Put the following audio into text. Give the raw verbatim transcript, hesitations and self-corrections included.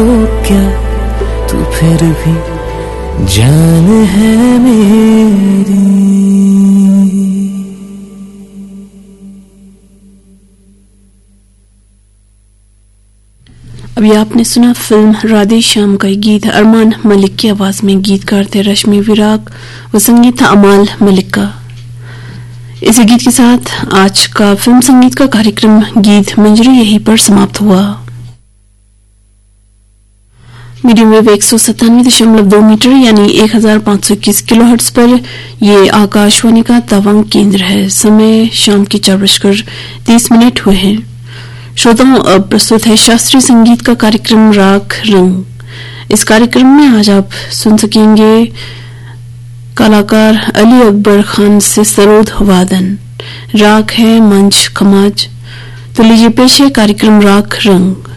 तो क्या तू फिर भी जान है मेरी। अभी आपने सुना फिल्म राधे श्याम का गीत। अरमान मलिक की आवाज में गीतकार थे रश्मि विराग व संगीत था अमाल मलिक का। इस गीत के साथ आज का फिल्म संगीत का कार्यक्रम गीत मंजरी यहीं पर समाप्त हुआ। मीडियम वेव एक सौ सत्तानवे दशमलव दो मीटर यानी एक हजार पांच सौ इक्कीस किलो हर्ट्ज पर ये आकाशवाणी का तवांग केंद्र है। समय शाम के चार बजकर तीस मिनट हुए हैं। श्रोताओं, अब प्रस्तुत है शास्त्रीय संगीत का कार्यक्रम राग रंग। इस कार्यक्रम में आज आप सुन सकेंगे कलाकार अली अकबर खान से सरोद वादन। राग है मंच खमाज। तो लीजिए पेश है कार्यक्रम राग रंग।